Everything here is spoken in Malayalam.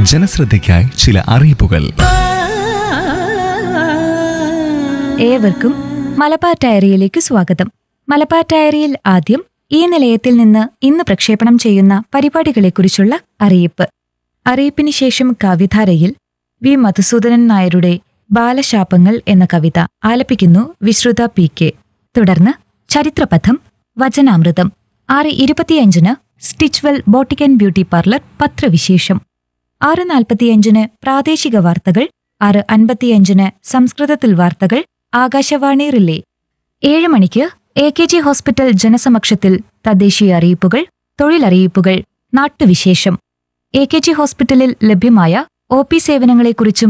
ജനശ്രദ്ധയ്ക്കായി ചില അറിയിപ്പുകൾ. ഏവർക്കും മലബാർ ഡയറിയിലേക്ക് സ്വാഗതം. മലബാർ ഡയറിയിൽ ആദ്യം ഈ നിലയത്തിൽ നിന്ന് ഇന്ന് പ്രക്ഷേപണം ചെയ്യുന്ന പരിപാടികളെക്കുറിച്ചുള്ള അറിയിപ്പ്. അറിയിപ്പിന് ശേഷം കവിധാരയിൽ വി മധുസൂദനൻ നായരുടെ ബാലശാപങ്ങൾ എന്ന കവിത ആലപിക്കുന്നു വിശ്രുത പി.കെ. തുടർന്ന് ചരിത്രപഥം, വചനാമൃതം. 6:25 Stitchwell boutique and beauty parlour പത്രവിശേഷം. 6:45 പ്രാദേശിക വാർത്തകൾ. 6:55 സംസ്കൃതത്തിൽ വാർത്തകൾ, ആകാശവാണി റിലേ. 7 മണിക്ക് AKG ഹോസ്പിറ്റൽ ജനസമക്ഷത്തിൽ തദ്ദേശീയ അറിയിപ്പുകൾ, തൊഴിലറിയിപ്പുകൾ, നാട്ടുവിശേഷം. AKG ഹോസ്പിറ്റലിൽ ലഭ്യമായ OP സേവനങ്ങളെക്കുറിച്ചും